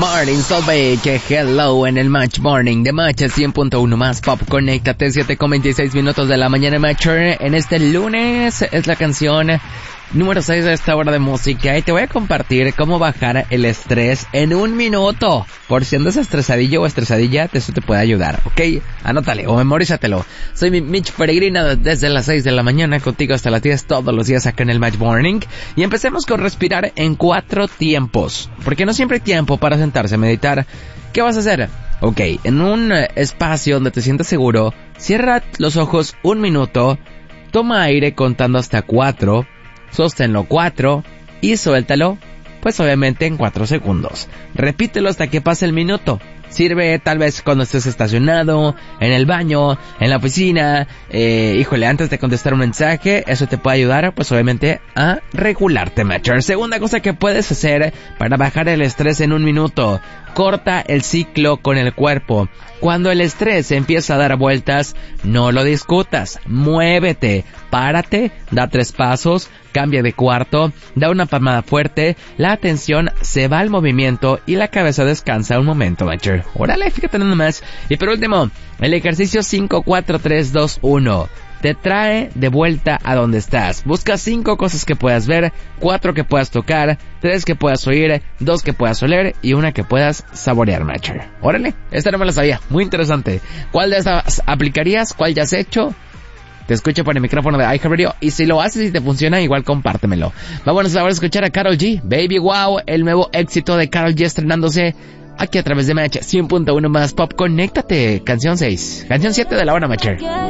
Martin Solveig, que hello en el Match Morning de Match 100.1 más Pop. Conéctate, 7:26 minutos de la mañana, Matcher. En este lunes es la canción número 6 de esta hora de música y te voy a compartir cómo bajar el estrés en un minuto. Por si andas estresadillo o estresadilla, eso te puede ayudar, ¿ok? Anótale o memorízatelo. Soy Mitch Peregrina desde las 6 de la mañana, contigo hasta las 10 todos los días acá en el Match Morning. Y empecemos con respirar en 4 tiempos, porque no siempre hay tiempo para sentarse a meditar. ¿Qué vas a hacer? Ok, en un espacio donde te sientas seguro, cierra los ojos un minuto, toma aire contando hasta 4, sosténlo 4 y suéltalo, pues obviamente en 4 segundos. Repítelo hasta que pase el minuto. Sirve tal vez cuando estés estacionado, en el baño, en la oficina, antes de contestar un mensaje. Eso te puede ayudar, pues obviamente, a regularte, Matcher. Segunda cosa que puedes hacer para bajar el estrés en un minuto: corta el ciclo con el cuerpo. Cuando el estrés empieza a dar vueltas, no lo discutas, muévete, párate, da 3 pasos, cambia de cuarto, da una palmada fuerte, la atención se va al movimiento y la cabeza descansa un momento, Matcher. Órale, fíjate nada más. Y por último, el ejercicio 5, 4, 3, 2, 1. Te trae de vuelta a donde estás. Busca 5 cosas que puedas ver, 4 que puedas tocar, 3 que puedas oír, 2 que puedas oler y 1 que puedas saborear, Matcher. Órale, esta no me la sabía, muy interesante. ¿Cuál de estas aplicarías? ¿Cuál ya has hecho? Te escucho por el micrófono de iHeartRadio y si lo haces y te funciona, igual compártemelo. Vámonos ahora a escuchar a Karol G, Baby Wow, el nuevo éxito de Karol G estrenándose aquí a través de Match 100.1 más Pop. Conéctate, canción 6, canción 7 de la hora, Matcher.